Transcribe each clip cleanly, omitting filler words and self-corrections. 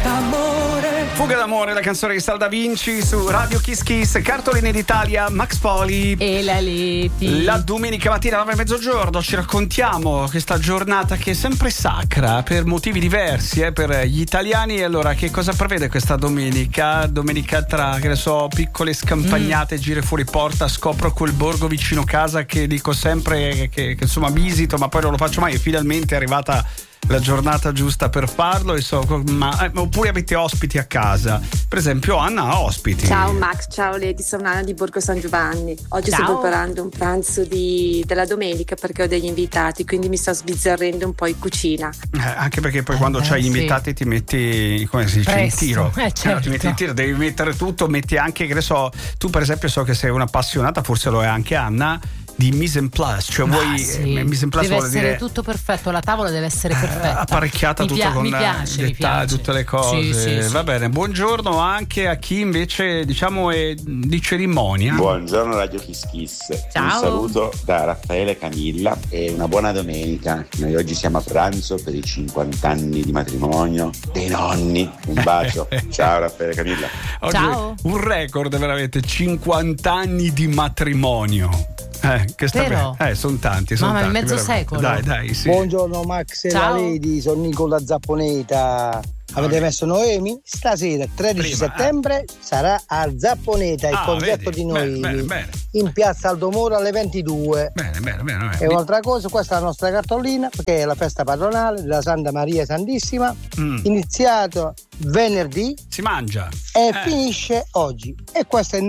Fuga d'amore, la canzone di Sal Da Vinci su Radio Kiss Kiss, cartoline d'Italia, Max Poli e la Leti. La domenica mattina 9:30 ci raccontiamo questa giornata che è sempre sacra per motivi diversi per gli italiani. Allora, che cosa prevede questa domenica? Domenica tra, che ne so, piccole scampagnate, giri fuori porta, scopro quel borgo vicino casa che dico sempre che insomma visito, ma poi non lo faccio mai, e finalmente è arrivata la giornata giusta per farlo. Oppure avete ospiti a casa, per esempio Anna ha ospiti. Ciao Max, ciao Leti, sono Anna di Borgo San Giovanni. Oggi sto preparando un pranzo della domenica perché ho degli invitati, quindi mi sto sbizzarrendo un po' in cucina. Anche perché poi quando c'hai gli invitati ti metti, come si dice, in tiro. Certo. Ti metti in tiro, devi mettere tutto, metti anche, che ne so, tu per esempio so che sei un'appassionata, forse lo è anche Anna, di mise en place, cioè mise en place deve vuol essere dire tutto perfetto, la tavola deve essere perfetta, apparecchiata tutto con dettagli, tutte le cose. Sì. Va bene, buongiorno anche a chi invece diciamo è di cerimonia. Buongiorno Radio Kiss Kiss. Ciao. Un saluto da Raffaele e Camilla e una buona domenica. Noi oggi siamo a pranzo per i 50 anni di matrimonio dei nonni. Un bacio. Ciao Raffaele e Camilla. Oggi ciao. Un record veramente, 50 anni di matrimonio. Che sta bene. Sono tanti. Mamma, tanti, mezzo veramente. secolo. Dai, sì. Buongiorno Max e la Lady, sono Nicola Zapponeta. Avete messo Noemi? Stasera, 13 settembre, sarà a Zapponeta il concerto di Noemi bene. in piazza Aldomoro alle 22. Bene. E un'altra cosa, questa è la nostra cartolina, perché è la festa patronale della Santa Maria Santissima, iniziato venerdì, si mangia e finisce oggi. E questa è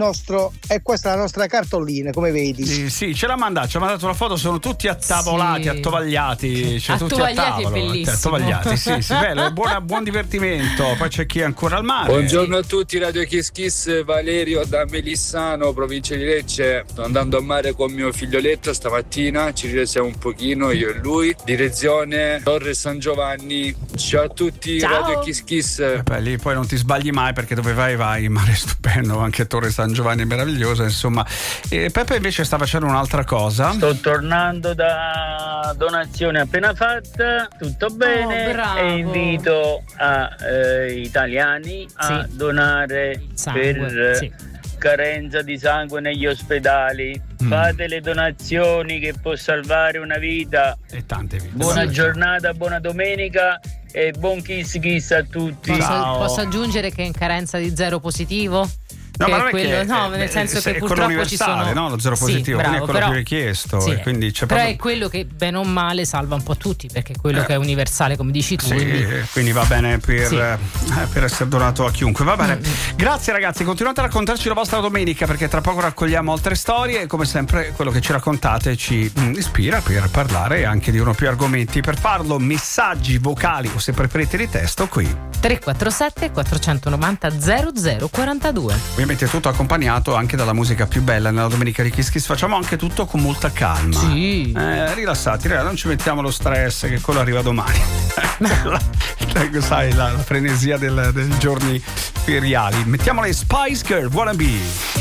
la nostra cartolina, come vedi. Sì, ci ha mandato la foto, sono tutti attavolati, attovagliati, cioè tutti a tavolo. È bellissimo. Attovagliati, sì, bello, buon divertimento. Poi c'è chi è ancora al mare. Buongiorno a tutti, Radio Kiss Kiss, Valerio da Melissano, provincia di Lecce. Sto andando a mare con mio figlioletto stamattina, ci rilassiamo un pochino io e lui, direzione Torre San Giovanni. Ciao a tutti. Ciao. Radio Kiss Kiss. Lì poi non ti sbagli mai, perché dove vai, il mare è stupendo, anche Torre San Giovanni è meravigliosa, insomma. E Peppe invece sta facendo un'altra cosa. Sto tornando da donazione appena fatta, tutto bene, e invito a italiani a donare sangue, per carenza di sangue negli ospedali. Fate le donazioni che può salvare una vita. E tante vite. Buona giornata, buona domenica e buon kiss kiss a tutti. Posso aggiungere che è in carenza di zero positivo? No, ma non è quello, che, nel senso che è purtroppo ci sono, no? Lo zero positivo, bravo, quindi è quello più richiesto. Sì, e quindi c'è però è quello che bene o male salva un po' tutti, perché è quello che è universale, come dici tu. Quindi va bene per essere donato a chiunque. Va bene. Grazie ragazzi, continuate a raccontarci la vostra domenica, perché tra poco raccogliamo altre storie e come sempre quello che ci raccontate ci ispira per parlare anche di uno o più argomenti. Per farlo, messaggi vocali o se preferite di testo qui 347 490 0042. Ovviamente tutto accompagnato anche dalla musica più bella nella domenica di Kiss Kiss. Facciamo anche tutto con molta calma. Rilassati, non ci mettiamo lo stress, che quello arriva domani. Sai, la frenesia dei giorni feriali. Mettiamo le Spice Girl, Wanna Be.